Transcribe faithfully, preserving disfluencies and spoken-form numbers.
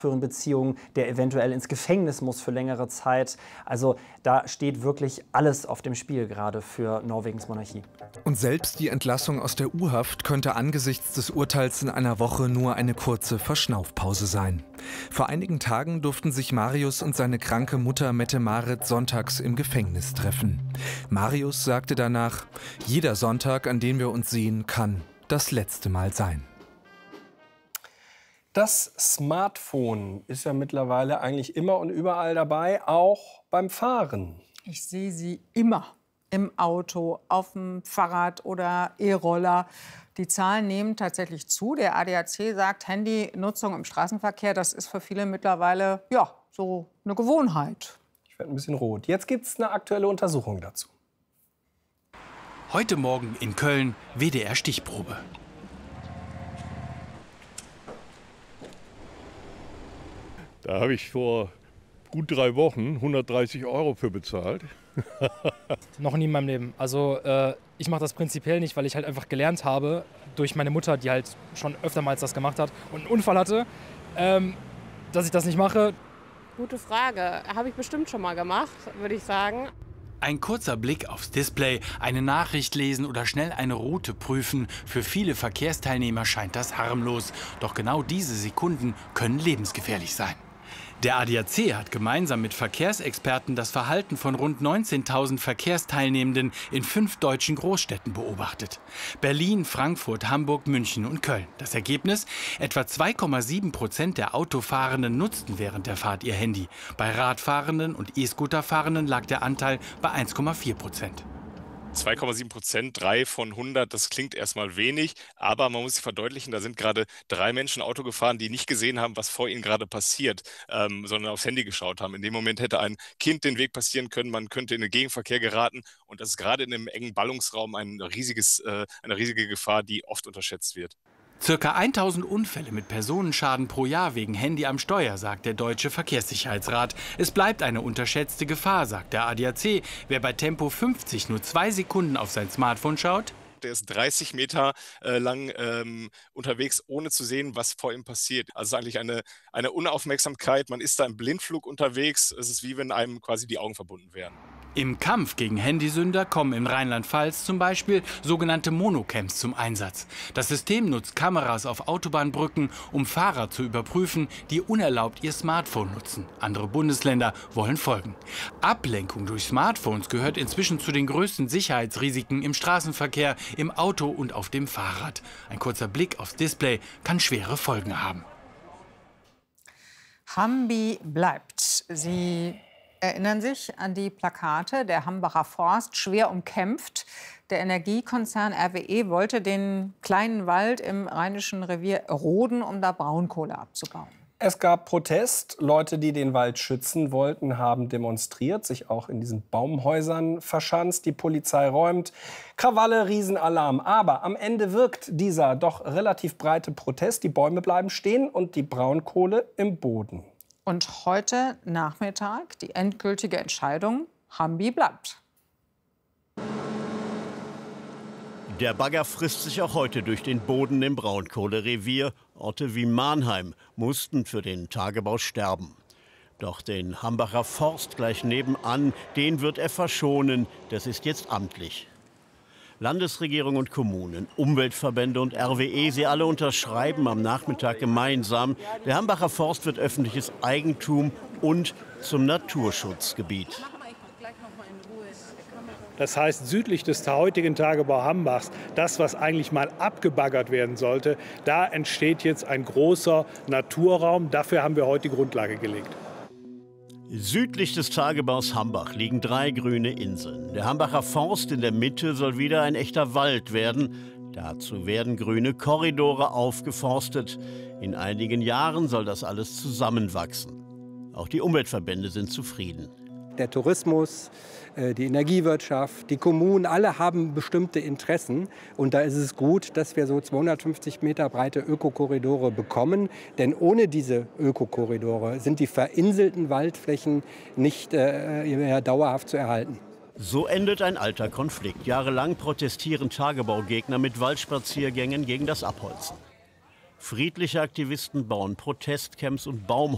Beziehungen, der eventuell ins Gefängnis muss für längere Zeit. Also da steht wirklich alles auf dem Spiel gerade für Norwegens Monarchie. Und selbst die Entlassung aus der U-Haft könnte angesichts des Urteils in einer Woche nur eine kurze Verschnaufpause sein. Vor einigen Tagen durften sich Marius und seine kranke Mutter Mette-Marit sonntags im Gefängnis treffen. Marius sagte danach: Jeder Sonntag, an dem wir uns sehen, kann das letzte Mal sein. Das Smartphone ist ja mittlerweile eigentlich immer und überall dabei, auch beim Fahren. Ich sehe sie immer im Auto, auf dem Fahrrad oder E-Roller. Die Zahlen nehmen tatsächlich zu. Der A D A C sagt, Handynutzung im Straßenverkehr, das ist für viele mittlerweile ja, so eine Gewohnheit. Ich werde ein bisschen rot. Jetzt gibt es eine aktuelle Untersuchung dazu. Heute Morgen in Köln W D R-Stichprobe. Da habe ich vor gut drei Wochen hundertdreißig Euro für bezahlt. Noch nie in meinem Leben. Also äh, ich mache das prinzipiell nicht, weil ich halt einfach gelernt habe durch meine Mutter, die halt schon öftermals das gemacht hat und einen Unfall hatte, ähm, dass ich das nicht mache. Gute Frage. Habe ich bestimmt schon mal gemacht, würde ich sagen. Ein kurzer Blick aufs Display, eine Nachricht lesen oder schnell eine Route prüfen. Für viele Verkehrsteilnehmer scheint das harmlos. Doch genau diese Sekunden können lebensgefährlich sein. Der A D A C hat gemeinsam mit Verkehrsexperten das Verhalten von rund neunzehntausend Verkehrsteilnehmenden in fünf deutschen Großstädten beobachtet. Berlin, Frankfurt, Hamburg, München und Köln. Das Ergebnis? Etwa zwei Komma sieben Prozent der Autofahrenden nutzten während der Fahrt ihr Handy. Bei Radfahrenden und E-Scooterfahrenden lag der Anteil bei eins Komma vier Prozent. zwei Komma sieben Prozent, drei von hundert, das klingt erstmal wenig, aber man muss sich verdeutlichen, da sind gerade drei Menschen Auto gefahren, die nicht gesehen haben, was vor ihnen gerade passiert, ähm, sondern aufs Handy geschaut haben. In dem Moment hätte ein Kind den Weg passieren können, man könnte in den Gegenverkehr geraten und das ist gerade in einem engen Ballungsraum ein riesiges, äh, eine riesige Gefahr, die oft unterschätzt wird. Circa tausend Unfälle mit Personenschaden pro Jahr wegen Handy am Steuer, sagt der Deutsche Verkehrssicherheitsrat. Es bleibt eine unterschätzte Gefahr, sagt der A D A C. Wer bei Tempo fünfzig nur zwei Sekunden auf sein Smartphone schaut, der ist dreißig Meter äh, lang ähm, unterwegs, ohne zu sehen, was vor ihm passiert. Also eigentlich eine, eine Unaufmerksamkeit, man ist da im Blindflug unterwegs. Es ist wie wenn einem quasi die Augen verbunden wären. Im Kampf gegen Handysünder kommen in Rheinland-Pfalz zum Beispiel sogenannte Monocams zum Einsatz. Das System nutzt Kameras auf Autobahnbrücken, um Fahrer zu überprüfen, die unerlaubt ihr Smartphone nutzen. Andere Bundesländer wollen folgen. Ablenkung durch Smartphones gehört inzwischen zu den größten Sicherheitsrisiken im Straßenverkehr, im Auto und auf dem Fahrrad. Ein kurzer Blick aufs Display kann schwere Folgen haben. Hambi bleibt. Sie erinnern sich an die Plakate, der Hambacher Forst, schwer umkämpft. Der Energiekonzern R W E wollte den kleinen Wald im Rheinischen Revier roden, um da Braunkohle abzubauen. Es gab Protest. Leute, die den Wald schützen wollten, haben demonstriert, sich auch in diesen Baumhäusern verschanzt. Die Polizei räumt. Krawalle, Riesenalarm. Aber am Ende wirkt dieser doch relativ breite Protest. Die Bäume bleiben stehen und die Braunkohle im Boden. Und heute Nachmittag die endgültige Entscheidung: Hambi bleibt. Der Bagger frisst sich auch heute durch den Boden im Braunkohlerevier. Orte wie Mannheim mussten für den Tagebau sterben. Doch den Hambacher Forst gleich nebenan, den wird er verschonen. Das ist jetzt amtlich. Landesregierung und Kommunen, Umweltverbände und R W E, sie alle unterschreiben am Nachmittag gemeinsam. Der Hambacher Forst wird öffentliches Eigentum und zum Naturschutzgebiet. Das heißt, südlich des heutigen Tagebau Hambachs, das, was eigentlich mal abgebaggert werden sollte, da entsteht jetzt ein großer Naturraum. Dafür haben wir heute die Grundlage gelegt. Südlich des Tagebaus Hambach liegen drei grüne Inseln. Der Hambacher Forst in der Mitte soll wieder ein echter Wald werden. Dazu werden grüne Korridore aufgeforstet. In einigen Jahren soll das alles zusammenwachsen. Auch die Umweltverbände sind zufrieden. Der Tourismus, die Energiewirtschaft, die Kommunen, alle haben bestimmte Interessen. Und da ist es gut, dass wir so zweihundertfünfzig Meter breite Ökokorridore bekommen. Denn ohne diese Ökokorridore sind die verinselten Waldflächen nicht äh, mehr dauerhaft zu erhalten. So endet ein alter Konflikt. Jahrelang protestieren Tagebaugegner mit Waldspaziergängen gegen das Abholzen. Friedliche Aktivisten bauen Protestcamps und Baumhäuser.